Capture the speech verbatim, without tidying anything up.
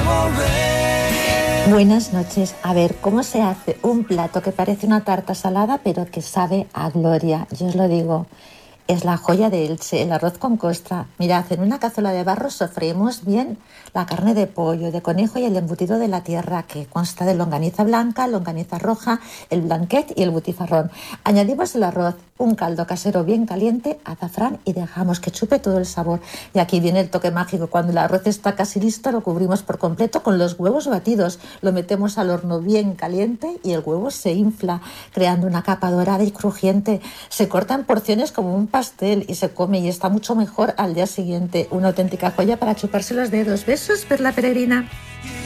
volver. Buenas noches. A ver, ¿cómo se hace un plato que parece una tarta salada pero que sabe a gloria? Yo os lo digo. Es la joya de Elche, el arroz con costra. Mirad, en una cazuela de barro sofreímos bien la carne de pollo, de conejo y el embutido de la tierra, que consta de longaniza blanca, longaniza roja, el blanquet y el butifarrón. Añadimos el arroz, un caldo casero bien caliente, azafrán y dejamos que chupe todo el sabor. Y aquí viene el toque mágico. Cuando el arroz está casi listo, lo cubrimos por completo con los huevos batidos. Lo metemos al horno bien caliente y el huevo se infla, creando una capa dorada y crujiente. Se corta en porciones como un pastel y se come y está mucho mejor al día siguiente. Una auténtica joya para chuparse los dedos. Besos, Perla Peregrina.